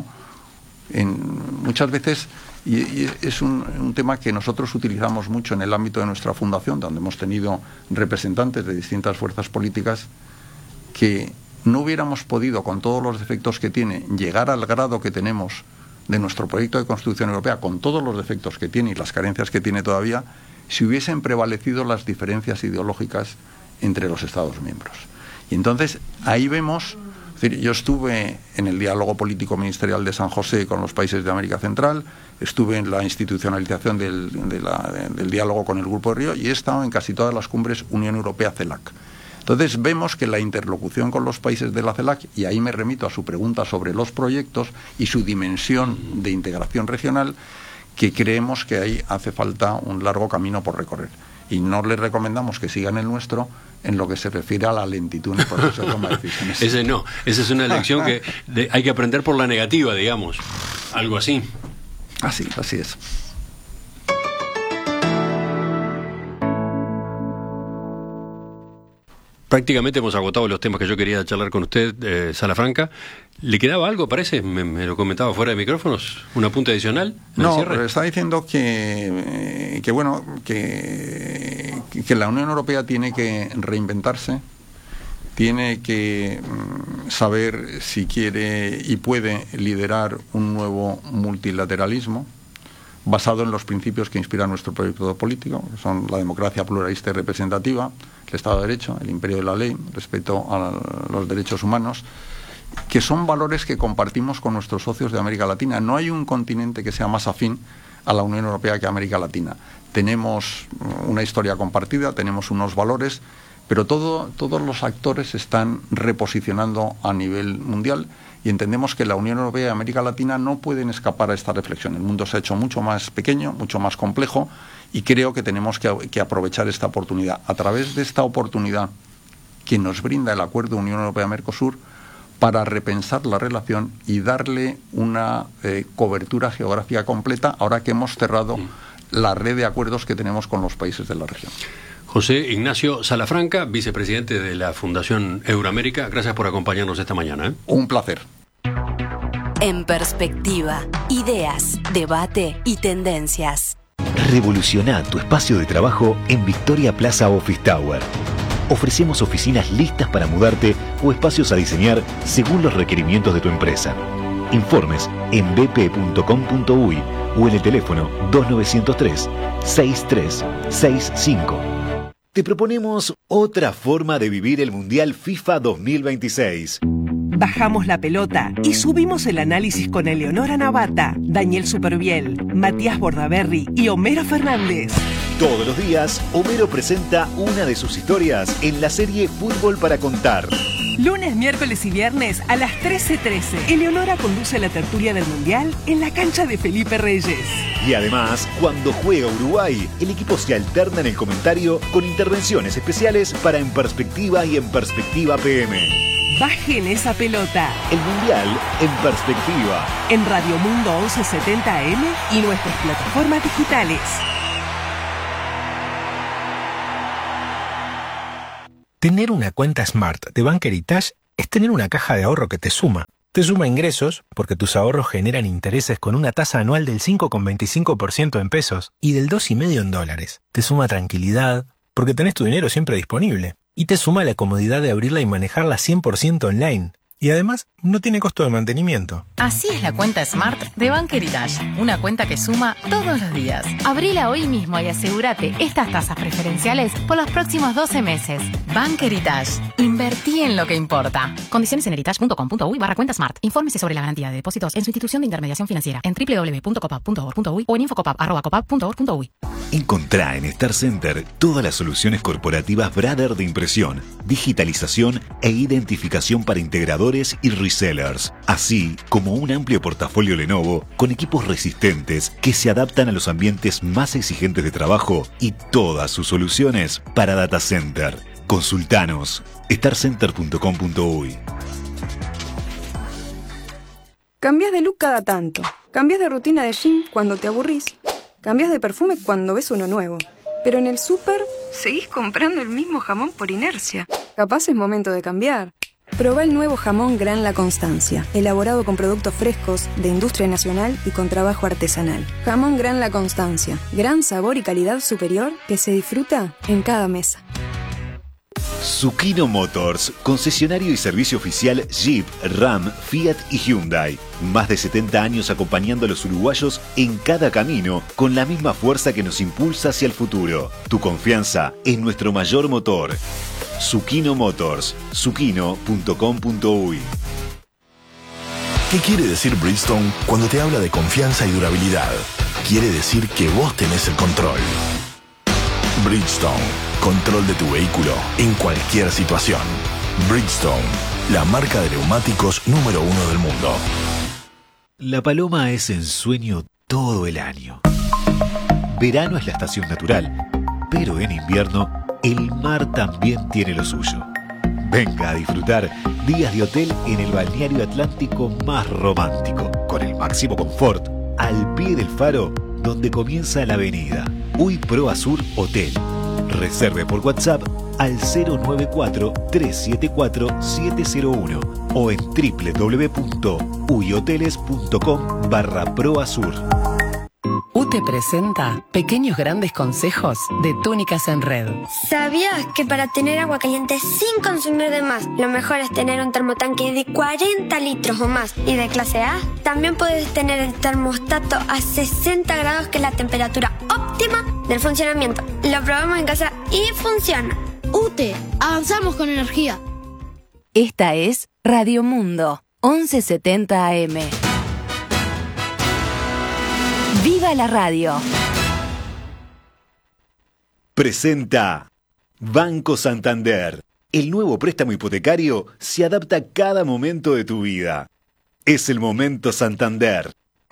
Muchas veces, y es un tema que nosotros utilizamos mucho en el ámbito de nuestra fundación, donde hemos tenido representantes de distintas fuerzas políticas, que no hubiéramos podido, con todos los defectos que tiene, llegar al grado que tenemos de nuestro proyecto de Constitución Europea, con todos los defectos que tiene y las carencias que tiene todavía, si hubiesen prevalecido las diferencias ideológicas entre los Estados miembros. Y entonces ahí vemos, es decir, yo estuve en el diálogo político ministerial de San José con los países de América Central, estuve en la institucionalización del diálogo con el Grupo de Río y he estado en casi todas las cumbres Unión Europea-CELAC. Entonces vemos que la interlocución con los países de la CELAC, y ahí me remito a su pregunta sobre los proyectos y su dimensión de integración regional, que creemos que ahí hace falta un largo camino por recorrer. Y no les recomendamos que sigan el nuestro en lo que se refiere a la lentitud en el proceso de toma de decisiones. Esa es una lección que hay que aprender por la negativa, digamos, algo así. Así es. Prácticamente hemos agotado los temas que yo quería charlar con usted, Salafranca. ¿Le quedaba algo, parece? Me lo comentaba fuera de micrófonos. ¿Un apunte adicional? No, pero está diciendo que la Unión Europea tiene que reinventarse, tiene que saber si quiere y puede liderar un nuevo multilateralismo basado en los principios que inspiran nuestro proyecto político, que son la democracia pluralista y representativa, el Estado de Derecho, el imperio de la ley, el respeto a los derechos humanos, que son valores que compartimos con nuestros socios de América Latina. No hay un continente que sea más afín a la Unión Europea que América Latina. Tenemos una historia compartida, tenemos unos valores, pero todos los actores se están reposicionando a nivel mundial y entendemos que la Unión Europea y América Latina no pueden escapar a esta reflexión. El mundo se ha hecho mucho más pequeño, mucho más complejo, y creo que tenemos que aprovechar esta oportunidad. A través de esta oportunidad que nos brinda el acuerdo Unión Europea-Mercosur, para repensar la relación y darle una cobertura geográfica completa, ahora que hemos cerrado la red de acuerdos que tenemos con los países de la región. José Ignacio Salafranca, vicepresidente de la Fundación Euroamérica, gracias por acompañarnos esta mañana. Un placer. En perspectiva, ideas, debate y tendencias. Revoluciona tu espacio de trabajo en Victoria Plaza Office Tower. Ofrecemos oficinas listas para mudarte o espacios a diseñar según los requerimientos de tu empresa. Informes en bp.com.uy o en el teléfono 2903-6365. Te proponemos otra forma de vivir el Mundial FIFA 2026. Bajamos la pelota y subimos el análisis con Eleonora Navata, Daniel Superviel, Matías Bordaberry y Homero Fernández. Todos los días, Homero presenta una de sus historias en la serie Fútbol para Contar. Lunes, miércoles y viernes a las 13:13. Eleonora conduce la tertulia del Mundial en la cancha de Felipe Reyes. Y además, cuando juega Uruguay, el equipo se alterna en el comentario con intervenciones especiales para En Perspectiva y En Perspectiva PM. Bajen esa pelota. El Mundial en Perspectiva. En Radio Mundo 1170 AM y nuestras plataformas digitales. Tener una cuenta Smart de Bank Heritage es tener una caja de ahorro que te suma. Te suma ingresos porque tus ahorros generan intereses con una tasa anual del 5,25% en pesos y del 2,5% en dólares. Te suma tranquilidad porque tenés tu dinero siempre disponible. Y te suma la comodidad de abrirla y manejarla 100% online. Y además, no tiene costo de mantenimiento. Así es la cuenta Smart de Bank Heritage. Una cuenta que suma todos los días. Abrila hoy mismo y asegúrate estas tasas preferenciales por los próximos 12 meses. Bank Heritage. Invertí en lo que importa. Condiciones en heritage.com.uy/cuenta Smart. Infórmese sobre la garantía de depósitos en su institución de intermediación financiera en www.copap.org.uy o en infocopap@copap.org.uy. Encontrá en Star Center todas las soluciones corporativas Brother de impresión, digitalización e identificación para integradores y resellers, así como un amplio portafolio Lenovo con equipos resistentes que se adaptan a los ambientes más exigentes de trabajo y todas sus soluciones para data center. Consultanos starcenter.com.uy. Cambias de look cada tanto. Cambias de rutina de gym cuando te aburrís. Cambias de perfume cuando ves uno nuevo. Pero en el súper seguís comprando el mismo jamón por inercia. Capaz es momento de cambiar. Probá el nuevo jamón Gran La Constancia, elaborado con productos frescos, de industria nacional y con trabajo artesanal. Jamón Gran La Constancia, gran sabor y calidad superior que se disfruta en cada mesa. Zucchino Motors, concesionario y servicio oficial Jeep, Ram, Fiat y Hyundai. Más de 70 años acompañando a los uruguayos en cada camino, con la misma fuerza que nos impulsa hacia el futuro. Tu confianza es nuestro mayor motor. Zucchino Motors, zucchino.com.uy. ¿Qué quiere decir Bridgestone cuando te habla de confianza y durabilidad? Quiere decir que vos tenés el control. Bridgestone, control de tu vehículo en cualquier situación. Bridgestone, la marca de neumáticos número 1 del mundo. La paloma es ensueño todo el año. Verano es la estación natural, pero en invierno el mar también tiene lo suyo. Venga a disfrutar días de hotel en el balneario atlántico más romántico, con el máximo confort, al pie del faro, donde comienza la avenida. Uy Pro Azur Hotel. Reserve por WhatsApp al 094-374-701 o en www.uyhoteles.com/proazur. UTE presenta Pequeños Grandes Consejos de Túnicas en Red. ¿Sabías que para tener agua caliente sin consumir de más, lo mejor es tener un termotanque de 40 litros o más y de clase A? También puedes tener el termostato a 60 grados, que es la temperatura óptima del funcionamiento. Lo probamos en casa y funciona. UTE, avanzamos con energía. Esta es Radio Mundo, 1170 AM. ¡Viva la radio! Presenta Banco Santander. El nuevo préstamo hipotecario se adapta a cada momento de tu vida. Es el momento Santander.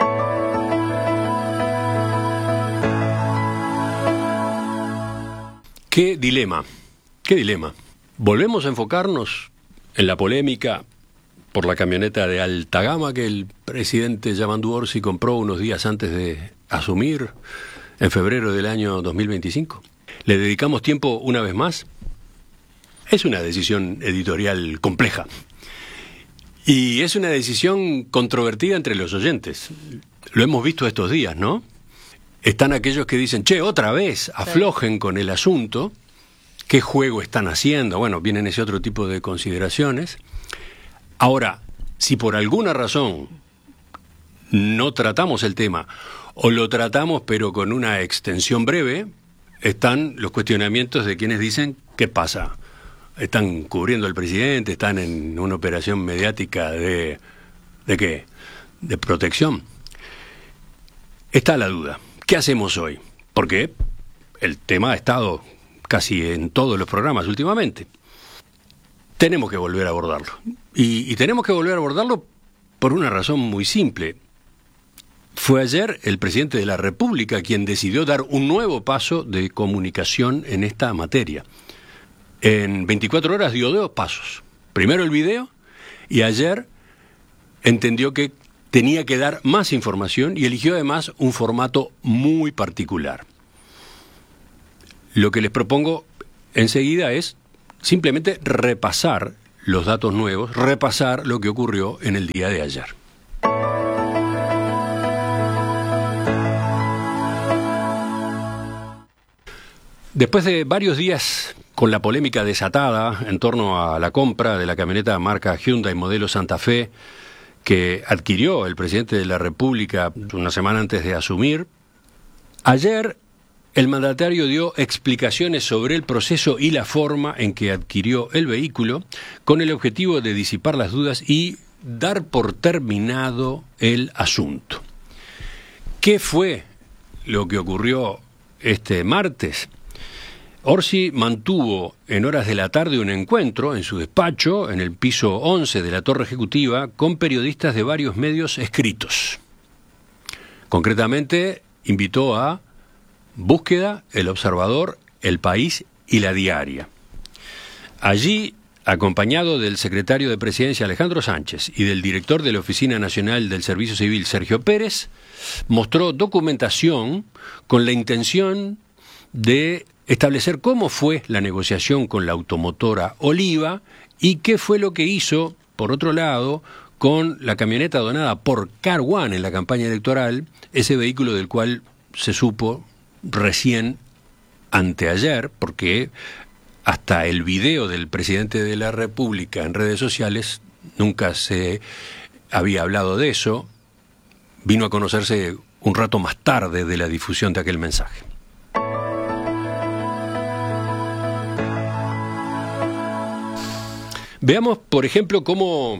¿Qué dilema? ¿Qué dilema? Volvemos a enfocarnos en la polémica por la camioneta de alta gama que el presidente Yamandu Orsi compró unos días antes de asumir, en febrero del año 2025. ¿Le dedicamos tiempo una vez más? Es una decisión editorial compleja. Y es una decisión controvertida entre los oyentes. Lo hemos visto estos días, ¿no? Están aquellos que dicen, che, otra vez, aflojen con el asunto. ¿Qué juego están haciendo? Bueno, vienen ese otro tipo de consideraciones. Ahora, si por alguna razón no tratamos el tema, o lo tratamos pero con una extensión breve, están los cuestionamientos de quienes dicen, ¿qué pasa? ¿Están cubriendo al presidente? ¿Están en una operación mediática de qué? ¿De protección? Está la duda. ¿Qué hacemos hoy? Porque el tema ha estado casi en todos los programas últimamente. tenemos que volver a abordarlo. Y tenemos que volver a abordarlo por una razón muy simple. Fue ayer el presidente de la República quien decidió dar un nuevo paso de comunicación en esta materia. En 24 horas dio 2 pasos. Primero el video, y ayer entendió que tenía que dar más información y eligió además un formato muy particular. Lo que les propongo enseguida es simplemente repasar los datos nuevos, repasar lo que ocurrió en el día de ayer. Después de varios días con la polémica desatada en torno a la compra de la camioneta marca Hyundai modelo Santa Fe que adquirió el presidente de la República una semana antes de asumir, ayer el mandatario dio explicaciones sobre el proceso y la forma en que adquirió el vehículo con el objetivo de disipar las dudas y dar por terminado el asunto. ¿Qué fue lo que ocurrió este martes? Orsi mantuvo en horas de la tarde un encuentro en su despacho, en el piso 11 de la Torre Ejecutiva, con periodistas de varios medios escritos. Concretamente, invitó a Búsqueda, El Observador, El País y La Diaria. Allí, acompañado del secretario de Presidencia Alejandro Sánchez y del director de la Oficina Nacional del Servicio Civil Sergio Pérez, mostró documentación con la intención de establecer cómo fue la negociación con la automotora Oliva y qué fue lo que hizo, por otro lado, con la camioneta donada por Car One en la campaña electoral, ese vehículo del cual se supo recién anteayer, porque hasta el video del presidente de la República en redes sociales nunca se había hablado de eso, vino a conocerse un rato más tarde de la difusión de aquel mensaje. Veamos, por ejemplo, cómo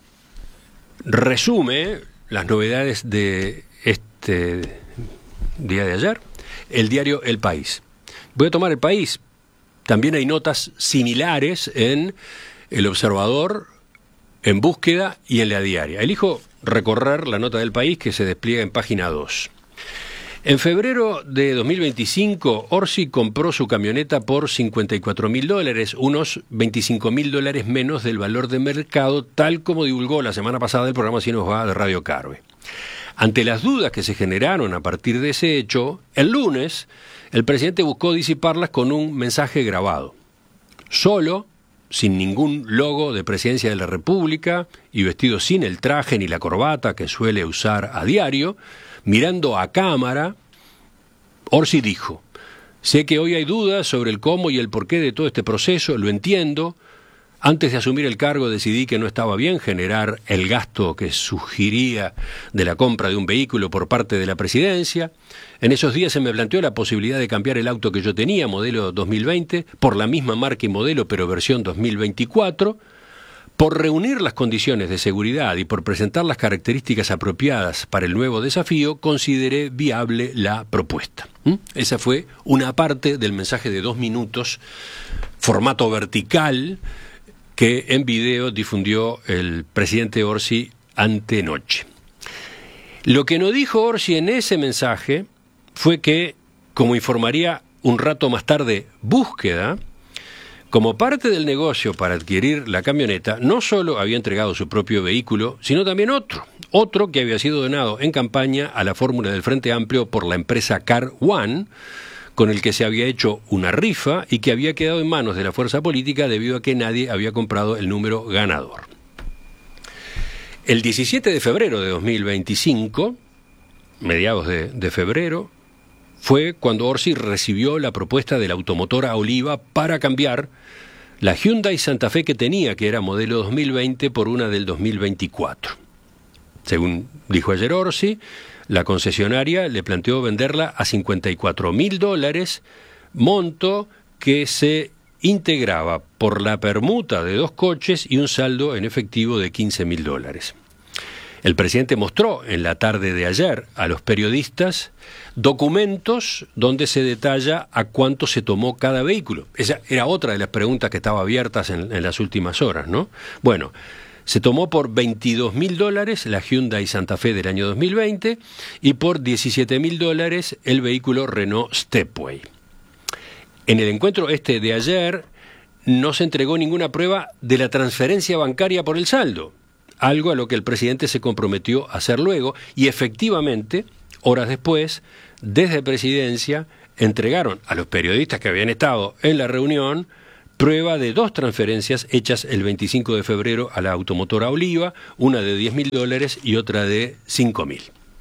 resume las novedades de este día de ayer el diario El País. Voy a tomar El País. También hay notas similares en El Observador, en Búsqueda y en La Diaria. Elijo recorrer la nota del País que se despliega en página 2. En febrero de 2025, Orsi compró su camioneta por $54.000, unos $25.000 menos del valor de mercado, tal como divulgó la semana pasada el programa Así Nos Va de Radio Carve. Ante las dudas que se generaron a partir de ese hecho, el lunes el presidente buscó disiparlas con un mensaje grabado. Solo, sin ningún logo de Presidencia de la República y vestido sin el traje ni la corbata que suele usar a diario, mirando a cámara, Orsi dijo: sé que hoy hay dudas sobre el cómo y el porqué de todo este proceso, lo entiendo. Antes de asumir el cargo decidí que no estaba bien generar el gasto que sugería de la compra de un vehículo por parte de la presidencia. En esos días se me planteó la posibilidad de cambiar el auto que yo tenía, modelo 2020, por la misma marca y modelo, pero versión 2024. Por reunir las condiciones de seguridad y por presentar las características apropiadas para el nuevo desafío, consideré viable la propuesta. Esa fue una parte del mensaje de 2 minutos, formato vertical, que en video difundió el presidente Orsi antenoche. Lo que no dijo Orsi en ese mensaje fue que, como informaría un rato más tarde Búsqueda, como parte del negocio para adquirir la camioneta, no solo había entregado su propio vehículo, sino también otro que había sido donado en campaña a la fórmula del Frente Amplio por la empresa Car One, con el que se había hecho una rifa y que había quedado en manos de la fuerza política debido a que nadie había comprado el número ganador. El 17 de febrero de 2025, mediados de febrero, fue cuando Orsi recibió la propuesta de la automotora Oliva para cambiar la Hyundai Santa Fe que tenía, que era modelo 2020, por una del 2024. Según dijo ayer Orsi, la concesionaria le planteó venderla a $54.000, monto que se integraba por la permuta de 2 coches y un saldo en efectivo de $15.000. El presidente mostró en la tarde de ayer a los periodistas documentos donde se detalla a cuánto se tomó cada vehículo. Esa era otra de las preguntas que estaba abiertas en las últimas horas, ¿no? Bueno, se tomó por $22.000 la Hyundai Santa Fe del año 2020 y por $17.000 el vehículo Renault Stepway. En el encuentro de ayer no se entregó ninguna prueba de la transferencia bancaria por el saldo, algo a lo que el presidente se comprometió a hacer luego, y efectivamente, horas después, desde Presidencia, entregaron a los periodistas que habían estado en la reunión prueba de 2 transferencias hechas el 25 de febrero a la automotora Oliva, una de $10.000 y otra de $5.000.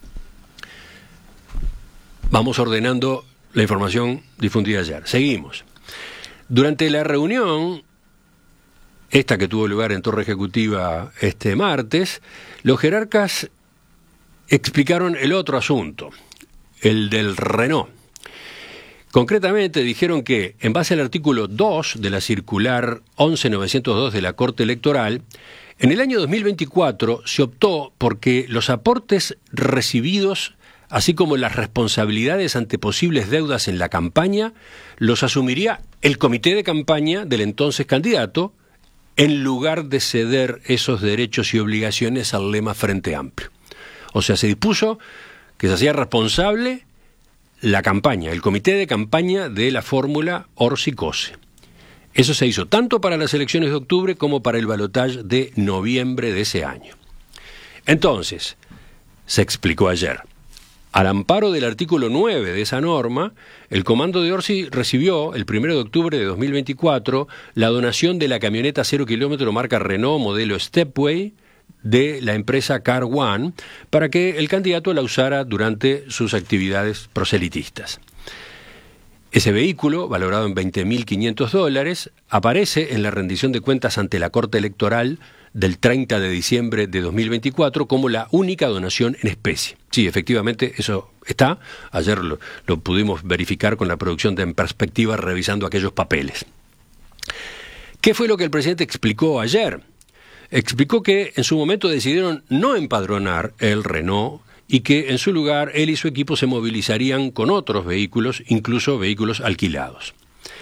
Vamos ordenando la información difundida ayer. Seguimos. Durante la reunión, esta que tuvo lugar en Torre Ejecutiva este martes, los jerarcas explicaron el otro asunto, el del Renault. Concretamente dijeron que, en base al artículo 2 de la circular 11.902 de la Corte Electoral, en el año 2024 se optó porque los aportes recibidos, así como las responsabilidades ante posibles deudas en la campaña, los asumiría el comité de campaña del entonces candidato, en lugar de ceder esos derechos y obligaciones al lema Frente Amplio. O sea, se dispuso que se hacía responsable la campaña, el comité de campaña de la fórmula Orsi-Cose. Eso se hizo tanto para las elecciones de octubre como para el balotaje de noviembre de ese año. Entonces, se explicó ayer, al amparo del artículo 9 de esa norma, el comando de Orsi recibió el 1 de octubre de 2024 la donación de la camioneta 0 kilómetro marca Renault modelo Stepway de la empresa Car One para que el candidato la usara durante sus actividades proselitistas. Ese vehículo, valorado en $20.500, aparece en la rendición de cuentas ante la Corte Electoral del 30 de diciembre de 2024 como la única donación en especie. Sí, efectivamente, eso está. Ayer lo pudimos verificar con la producción de En Perspectiva revisando aquellos papeles. ¿Qué fue lo que el presidente explicó ayer? Explicó que en su momento decidieron no empadronar el Renault y que en su lugar él y su equipo se movilizarían con otros vehículos, incluso vehículos alquilados.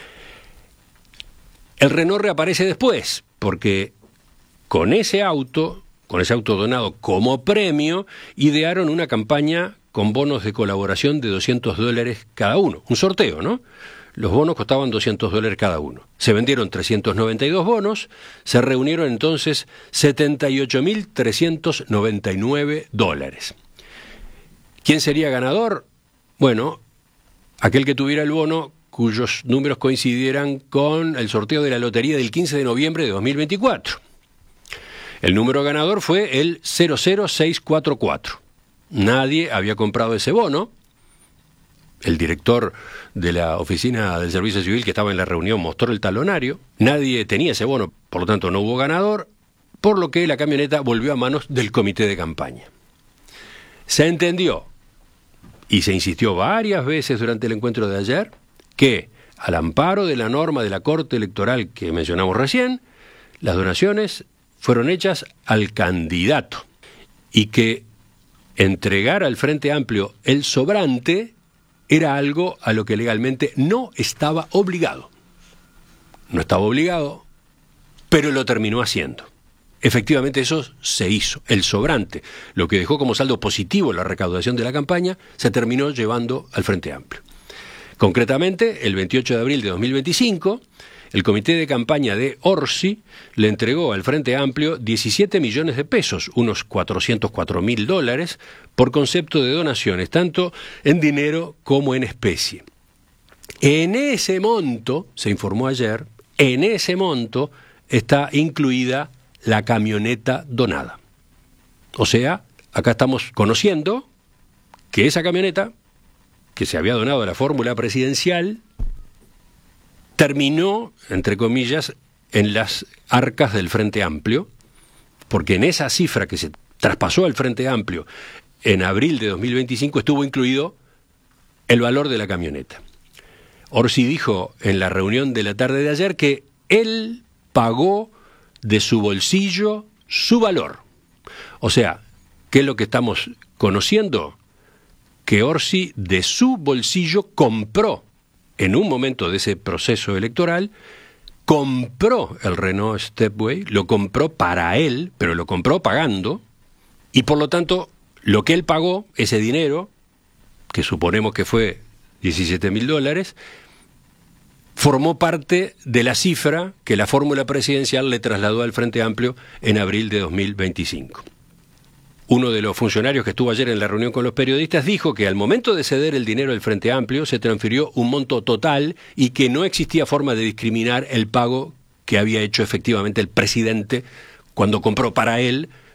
El Renault reaparece después, porque con ese auto donado como premio, idearon una campaña con bonos de colaboración de $200 cada uno. Un sorteo, ¿no? Los bonos costaban $200 cada uno. Se vendieron 392 bonos, se reunieron entonces $78.399. ¿Quién sería ganador? Bueno, aquel que tuviera el bono cuyos números coincidieran con el sorteo de la lotería del 15 de noviembre de 2024. El número ganador fue el 00644. Nadie había comprado ese bono. El director de la oficina del Servicio Civil que estaba en la reunión mostró el talonario. Nadie tenía ese bono, por lo tanto no hubo ganador, por lo que la camioneta volvió a manos del comité de campaña. Se entendió, y se insistió varias veces durante el encuentro de ayer, que, al amparo de la norma de la Corte Electoral que mencionamos recién, las donaciones fueron hechas al candidato y que entregar al Frente Amplio el sobrante era algo a lo que legalmente no estaba obligado. No estaba obligado, pero lo terminó haciendo. Efectivamente eso se hizo. El sobrante, lo que dejó como saldo positivo la recaudación de la campaña, se terminó llevando al Frente Amplio. Concretamente, el 28 de abril de 2025, el comité de campaña de Orsi le entregó al Frente Amplio 17 millones de pesos, unos $404.000, por concepto de donaciones, tanto en dinero como en especie. En ese monto, se informó ayer, en ese monto está incluida la camioneta donada. O sea, acá estamos conociendo que esa camioneta, que se había donado a la fórmula presidencial, terminó, entre comillas, en las arcas del Frente Amplio, porque en esa cifra que se traspasó al Frente Amplio en abril de 2025 estuvo incluido el valor de la camioneta. Orsi dijo en la reunión de la tarde de ayer que él pagó de su bolsillo su valor. O sea, ¿qué es lo que estamos conociendo? Que Orsi de su bolsillo compró, en un momento de ese proceso electoral, compró el Renault Stepway, lo compró para él, pero lo compró pagando, y por lo tanto, lo que él pagó, ese dinero, que suponemos que fue $17.000, formó parte de la cifra que la fórmula presidencial le trasladó al Frente Amplio en abril de 2025. Uno de los funcionarios que estuvo ayer en la reunión con los periodistas dijo que al momento de ceder el dinero del Frente Amplio se transfirió un monto total y que no existía forma de discriminar el pago que había hecho efectivamente el presidente cuando compró para él